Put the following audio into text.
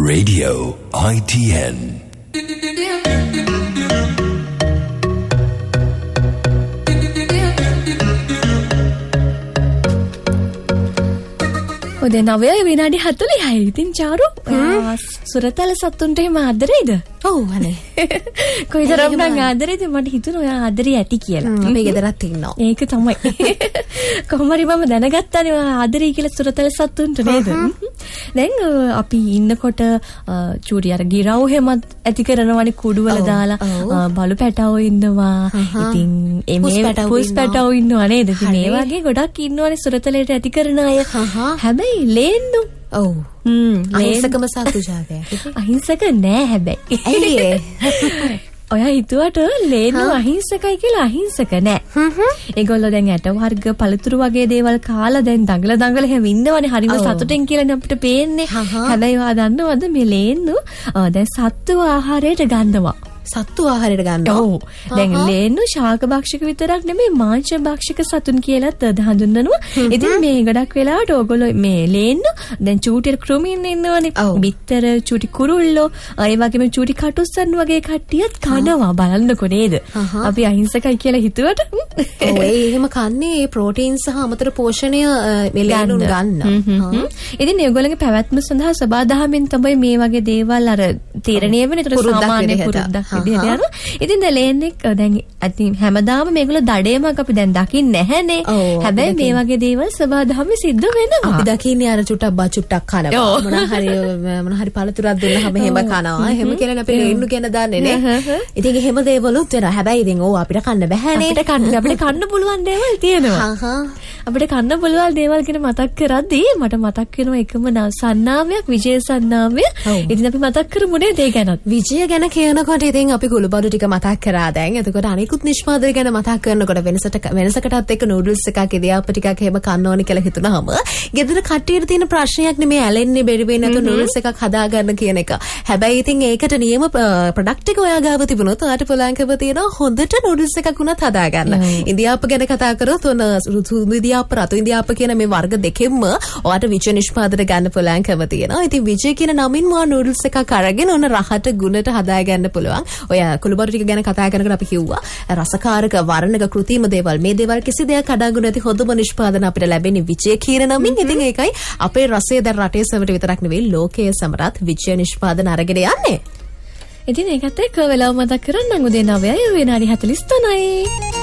Radio ITN. ඔය නවය විනාඩි 40යි. ඉතින් චාරු සුරතල සතුන්ට එහෙම ආදරේද? ඔව් අනේ. කොයිතරම් නම් ආදරේද මට හිතුණා ඔයා ආදරේ ඇති කියලා. අපේ ගෙදරත් ඉන්නවා. ඒක තමයි. කොහොම හරි මම දැනගත්තානේ ඔයා ආදරේ කියලා සුරතල සතුන්ට නේද? දැන් අපි ඉන්නකොට චූරි අර ගිරව් හැමත් ඇති කරනවානේ කුඩු වල දාලා බලු පැටවෝ ඉන්නවා. ඉතින් මේ පුස් පැටවෝ ඉන්නවා නේද? ඉතින් මේ වගේ ගොඩක් ඉන්නවානේ සුරතලයට ඇති කරන අය. හැබැයි ලේන්නු ඔව් අහිංසකම සතු ජාතයක්. අහිංසක නෑ හැබැයි. ඇයි ඒ? ඔයා හිතුවට ලේන්නු අහිංසකයි කියලා අහිංසක නෑ. ඒගොල්ලෝ දැන් ඇට වර්ග පළතුරු වගේ දේවල් කාලා දැන් දඟල හැම ඉන්නවනේ හරිම සතුටෙන් කියලානේ අපිට පේන්නේ. හැබැයි ඔයා දන්නවද මේ ලේන්නු දැන් සත්තු ආහාරයට ගන්නවා. සත්තු ආහාරයට ගන්නවා. ඔව්. දැන් ලේන්නු ශාක භක්ෂක විතරක් නෙමෙයි මාංශ භක්ෂක සතුන් කියලාත් හඳුන්වනවා. ඉතින් මේ ගොඩක් වෙලාවට ඕගොල්ලෝ මේ ලේන්නු දැන් චූටි කෘමීන් ඉන්නවනේ. බිත්තර චූටි කුරුල්ලෝ ඒ වගේම චූටි කටුස්සන් වගේ කට්ටියත් කනවා බලන්නකෝ නේද? අපි අහිංසකයි කියලා හිතුවට ඔව් ඒ එහෙම කන්නේ ඒ ප්‍රෝටීන් සහ අමතර පෝෂණය මේ ලේන්නු ගන්න. ඉතින් මේගොල්ලන්ගේ පැවැත්ම සඳහා සබාදහමෙන් තමයි මේ වගේ දේවල් අර තීරණය වෙන්නේ. ඒතර සාමාන්‍ය පුරුද්දක් ඉතින් ලේන්නෙක් දැන් අතින් හැමදාම මේගොල්ලෝ දඩේමක් අපි දැන් දකින්නේ නැහැනේ. හැබැයි මේ වගේ දේවල් සබාධමෙ සිද්ධ වෙනවා. අපි දකින්නේ අර චුට්ටක් බචුට්ටක් කනවා. මොන හරි පළතුරක් දුන්නාම එහෙම කනවා. එහෙම කියලා අපි ලේන්නු ගැන දන්නේ නේ. ඉතින් එහෙම දේවලුත් වෙනවා. හැබැයි ඉතින් ඕව අපිට කන්න බෑනේ. අපිට කන්න පුළුවන් දේවල් තියෙනවා. අපිට කන්න පුළුවන් දේවල් ගැන මතක් කරද්දී මට මතක් වෙනවා එකම සන්නාමයක් විජය සන්නාමය. ඉතින් අපි මතක් කරමු නේද ඒ ගැනත්. විජය ගැන කියනකොට ඉතින් අපි කුළුබඩු ටික මතක් කරා දැන්. එතකොට අනිකුත් නිෂ්පාදනය ගැන මතක් කරනකොට වෙනසකටත් එක්ක නූඩල්ස් එකක් ඉදියාප ටිකක් එහෙම කන්න ඕනේ කියලා හිතුනහම ගෙදර කට්ටියට තියෙන ප්‍රශ්නයක් නෙමෙයි ඇලෙන්නේ බැරි වෙන්නේ නැතු නූඩල්ස් එකක් හදාගන්න කියන එක. හැබැයි ඉතින් ඒකට නියම ප්‍රොඩක්ට් එක ඔයා ගාව තිබුණොත් ඔයාට පුළුවන්කම තියෙනවා හොඳට නූඩල්ස් එකක් උනත් හදාගන්න. ඉදියාප ගැන කතා කරොත් ඔන සුදු ඉදියාප රතු ඉදියාප කියන මේ වර්ග දෙකෙන්ම ඔයාට විජය නිෂ්පාදනය ගන්න පුළුවන්කම තියෙනවා. ඉතින් විජය කියන නමින් මා නූඩල්ස් එකක් අරගෙන ඔන රහට ගුණට හදාගන්න පුළුවන්. ඔය කුළුබඩු ටික ගැන කතා කරනකොට අපි කිව්වා රසකාරක වර්ණක කෘතිම දේවල් මේ දේවල් කිසි දෙයක් අඩංගු නැති හොඳම නිෂ්පාදන අපිට ලැබෙන්නේ විජය කියන නමින්. ඉතින් ඒකයි අපේ රසය දැන් රටේ සමට විතරක් නෙවෙයි ලෝකයේ සමරත් විජය නිෂ්පාදන අරගෙන යන්නේ. ඉතින් ඒකත් එක්ක වෙලාව මතක් කරන්නම් උදේ 9යි විනාඩි 43යි.